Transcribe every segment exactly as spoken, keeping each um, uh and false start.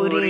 पूरी।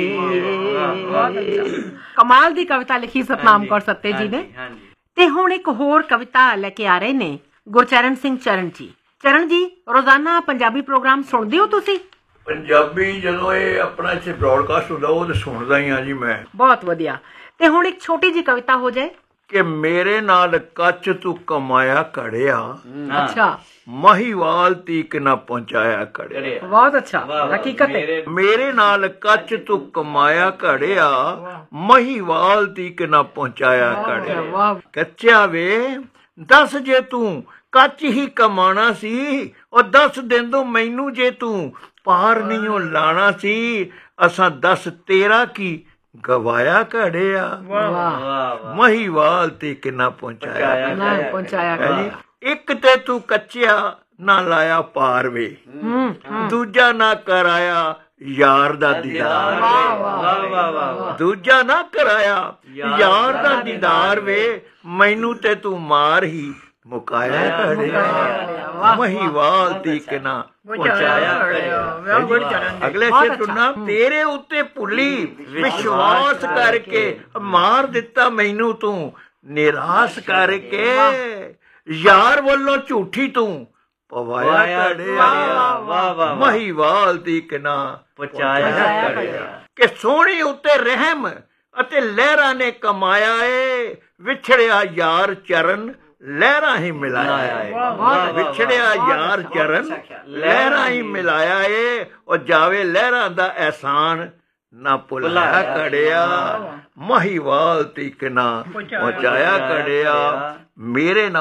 कमाल दी कविता लिखी सतनाम कौर सत्ते जी ने। ते हुण एक होर कविता लेके आ रहे ने गुरचरण सिंह चरण जी। चरण जी, रोजाना पंजाबी प्रोग्राम सुनदे हो तुसी? पंजाबी जदों ये अपना इत्थे ब्रॉडकास्ट हुंदा वो ते सुनदा ही हां जी मैं। बहुत वधिया। ते हुण एक छोटी जी कविता हो जाए कि मेरे नाल कच तू कमाया कड़िया, अच्छा, महीवाल तीक ना पहुंचाया कड़िया। बहुत अच्छा, हकीकत है। मेरे नाल कच तू कमाया कड़िया, महीवाल तीक ना पहुंचाया कड़िया। कच्चा वे दस जे तू कच ही कमाना सी, और दस दिन दो मैनू जे तू पार नहीं हो लाना सी, असां दस तेरा की गवाया कड़िया, महीवाल ते किना पहुंचाया पहुंचाया। एक ते तू कच्चिया ना लाया पार वे, दूजा ना कराया यार दा दीदार, दूजा ना कराया यार दा दीदार वे, मैनू ते तू मार ही मुकाया कड़िया, महीवाल ती किना पहुंचाया कड़िया। अगले से सुनना, तेरे उत्ते भुली विश्वास करके मार दिता मैनू तू निराश करके, यार वालों झूठी तू पवाया कड़िया, महीवाल ती किना पहुंचाया कड़िया। कि सोहणी उत्ते रहम अते लहरां ने कमाया है, विछड़िया यार चरण लहरा ही मिलाया है, विछड़िया यार चरण लहरा ही मिलाया है, और जावे लहरा दा एहसान ना भुलाया कड़िया, महीवाल तीक ना पहुंचाया कड़िया। मेरे